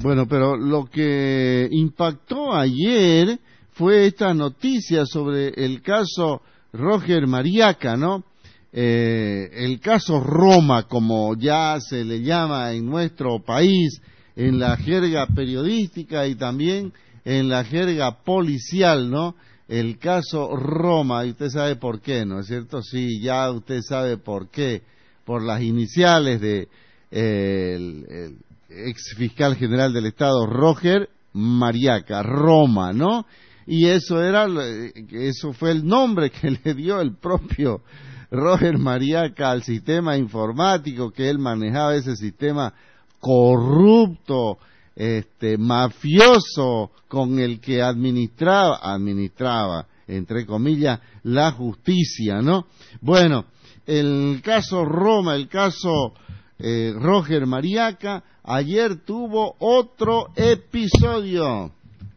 Bueno, pero lo que impactó ayer fue esta noticia sobre el caso Roger Mariaca, ¿no? El caso Roma, como ya se le llama en nuestro país, en la jerga periodística y también en la jerga policial, ¿no? El caso Roma, y usted sabe por qué, ¿no es cierto? Sí, ya usted sabe por qué, por las iniciales de el ex fiscal general del Estado, Roger Mariaca, Roma, ¿no? Y eso fue el nombre que le dio el propio Roger Mariaca al sistema informático que él manejaba, ese sistema corrupto, mafioso, con el que administraba, entre comillas, la justicia, ¿no? Bueno, el caso Roma, el caso Roger Mariaca, ayer tuvo otro episodio.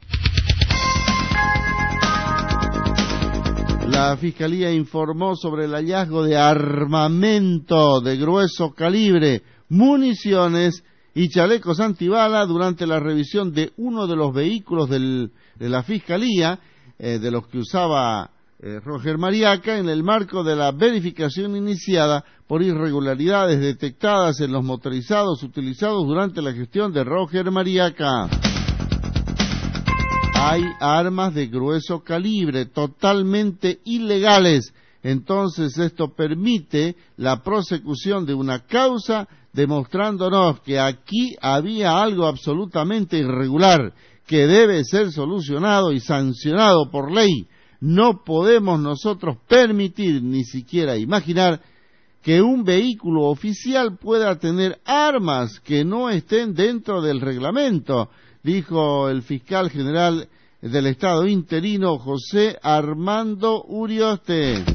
La Fiscalía informó sobre el hallazgo de armamento de grueso calibre, municiones y chalecos antibala durante la revisión de uno de los vehículos de la Fiscalía, de los que usaba Roger Mariaca, en el marco de la verificación iniciada por irregularidades detectadas en los motorizados utilizados durante la gestión de Roger Mariaca. Hay armas de grueso calibre totalmente ilegales, entonces esto permite la prosecución de una causa demostrándonos que aquí había algo absolutamente irregular que debe ser solucionado y sancionado por ley. No podemos nosotros permitir ni siquiera imaginar que un vehículo oficial pueda tener armas que no estén dentro del reglamento, dijo el fiscal general del Estado interino, José Armando Urioste.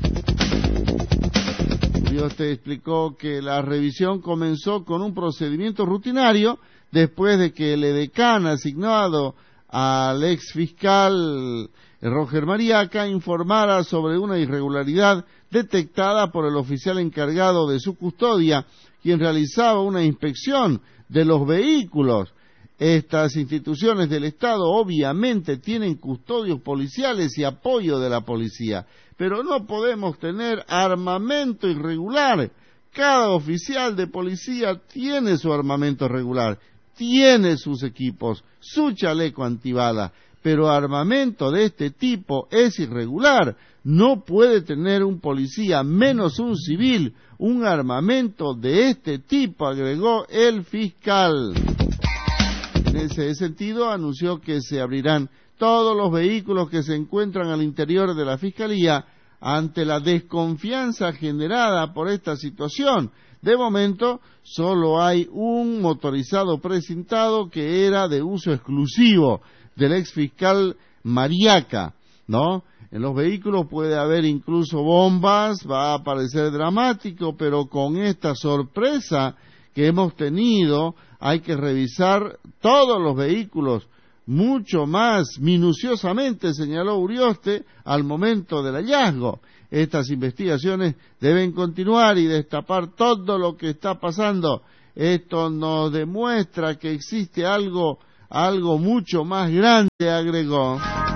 Urioste explicó que la revisión comenzó con un procedimiento rutinario después de que el edecán asignado al ex fiscal Roger Mariaca informara sobre una irregularidad detectada por el oficial encargado de su custodia, quien realizaba una inspección de los vehículos. Estas instituciones del Estado obviamente tienen custodios policiales y apoyo de la policía, pero no podemos tener armamento irregular. Cada oficial de policía tiene su armamento regular, tiene sus equipos, su chaleco antibala, pero armamento de este tipo es irregular. No puede tener un policía, menos un civil, un armamento de este tipo, agregó el fiscal. En ese sentido, anunció que se abrirán todos los vehículos que se encuentran al interior de la Fiscalía ante la desconfianza generada por esta situación. De momento, solo hay un motorizado precintado que era de uso exclusivo del ex fiscal Mariaca, ¿no? En los vehículos puede haber incluso bombas, va a parecer dramático, pero con esta sorpresa que hemos tenido, hay que revisar todos los vehículos mucho más minuciosamente, señaló Urioste, al momento del hallazgo. Estas investigaciones deben continuar y destapar todo lo que está pasando. Esto nos demuestra que existe algo mucho más grande, agregó.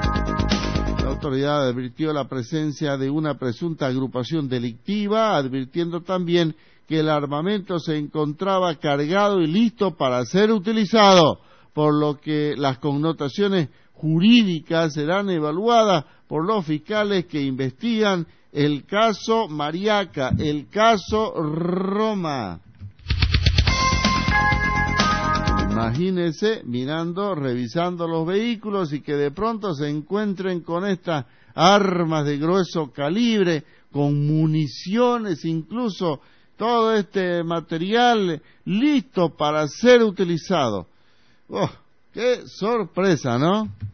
La autoridad advirtió la presencia de una presunta agrupación delictiva, advirtiendo también que el armamento se encontraba cargado y listo para ser utilizado, por lo que las connotaciones jurídicas serán evaluadas por los fiscales que investigan el caso Mariaca, el caso Roma. Imagínense mirando, revisando los vehículos y que de pronto se encuentren con estas armas de grueso calibre, con municiones, incluso todo este material listo para ser utilizado. ¡Oh, qué sorpresa!, ¿no?